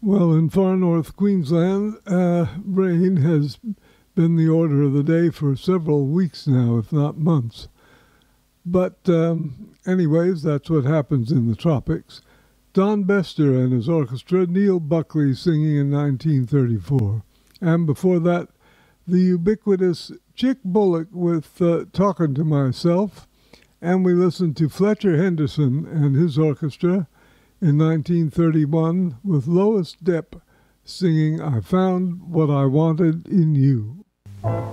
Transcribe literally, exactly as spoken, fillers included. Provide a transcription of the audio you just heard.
Well, in far north Queensland, uh, rain has been the order of the day for several weeks now, if not months. But um, anyways, that's what happens in the tropics. Don Bester and his orchestra, Neil Buckley singing in nineteen thirty-four. And before that, the ubiquitous Chick Bullock with uh, Talking to Myself. And we listened to Fletcher Henderson and his orchestra in nineteen thirty-one with Lois Depp singing I Found What I Wanted in You.